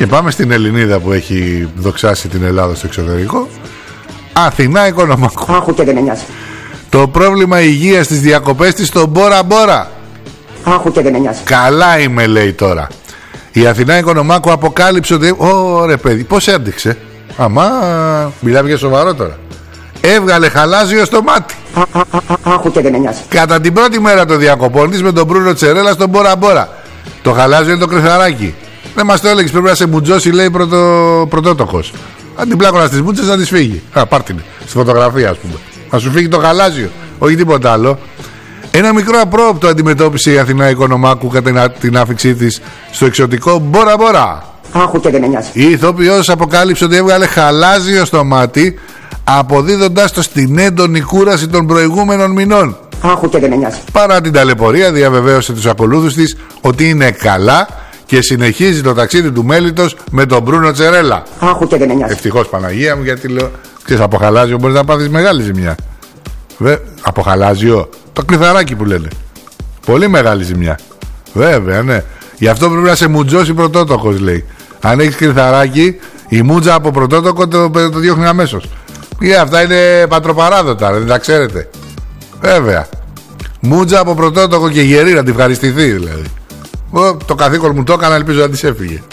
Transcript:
Και πάμε στην Ελληνίδα που έχει δοξάσει την Ελλάδα στο εξωτερικό. Αθηνά Οικονομάκου. Άχου και δεν με νοιάζει. Το πρόβλημα υγείας στις διακοπές της στον Μπόρα Μπόρα. Άχου και δεν με νοιάζει. Καλά είμαι, λέει τώρα. Η Αθηνά Οικονομάκου αποκάλυψε ότι... Ωρε παιδί, πώς έντυξε. Αμά, μιλάμε για σοβαρό τώρα. Έβγαλε χαλάζιο στο μάτι. Άχου και δεν με νοιάζει. Κατά την πρώτη μέρα των διακοπών της με τον Μπρούνο Τσερέλα στον Μπόρα Μπόρα. Το χαλάζιο είναι το κρυθαράκι. Δεν μας το έλεγες, πρέπει να σε μουτζώσει, λέει, πρωτότοκος. Αν την πλάκωνα στις μούτσες να της φύγει. Πάρ' την στη φωτογραφία, ας πούμε. Να σου φύγει το γαλάζιο, όχι τίποτα άλλο. Ένα μικρό απρόοπτο αντιμετώπισε η Αθηνά Οικονομάκου κατά την άφηξή της στο εξωτικό Μπόρα Μπόρα. Άχου και δεν με νοιάζει. Η ηθοποιός αποκάλυψε ότι έβγαλε χαλάζιο στο μάτι, αποδίδοντάς το στην έντονη κούραση των προηγούμενων μηνών. Άχου και δεν με νοιάζει. Παρά την ταλαιπωρία, διαβεβαίωσε τους ακολούθους της ότι είναι καλά και συνεχίζει το ταξίδι του μέλιτος με τον Μπρούνο Τσερέλα. Άχου και δεν με νοιάζει. Ευτυχώς, Παναγία μου, γιατί λέω, ξέρεις, από χαλάζιο μπορείς να πάθεις μεγάλη ζημιά. Από χαλάζιο, το κλειθαράκι που λένε. Πολύ μεγάλη ζημιά. Βέβαια, ναι. Γι' αυτό πρέπει να σε μουτζώσει πρωτότοκος, λέει. Αν έχεις κλειθαράκι, η μούτζα από πρωτότοκο το διώχνει αμέσως. Αυτά είναι πατροπαράδοτα, δεν τα ξέρετε. Βέβαια. Μούτζα από πρωτότοκο και γερή, να τη ευχαριστηθεί δηλαδή. Το καθήκον μου το έκανα, ελπίζω να της έφυγε.